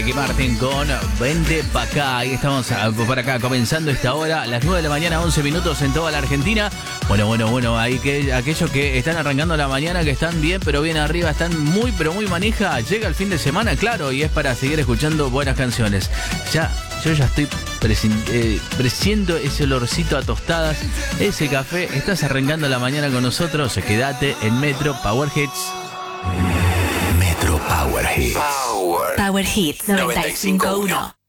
Ricky Martin con Vente pa' acá. Ahí estamos por acá comenzando esta hora, a las 9 de la mañana, 11 minutos en toda la Argentina. Bueno, ahí que aquellos que están arrancando la mañana, que están bien, pero bien arriba, están muy, pero muy manija. Llega el fin de semana, claro, y es para seguir escuchando buenas canciones. Yo ya estoy presiento ese olorcito a tostadas, ese café. Estás arrancando la mañana con nosotros. Quédate en Metro Power Hits. Metro Power Hits. Power Hits 95.1.